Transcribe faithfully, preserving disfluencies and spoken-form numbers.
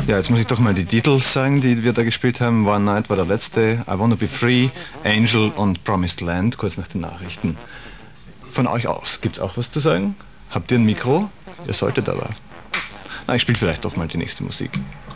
Ja, jetzt muss ich doch mal die Titel sagen, die wir da gespielt haben. One Night war der letzte, I Wanna Be Free, Angel und Promised Land, kurz nach den Nachrichten. Von euch aus, gibt's auch was zu sagen? Habt ihr ein Mikro? Ihr solltet aber. Na, ich spiele vielleicht doch mal die nächste Musik.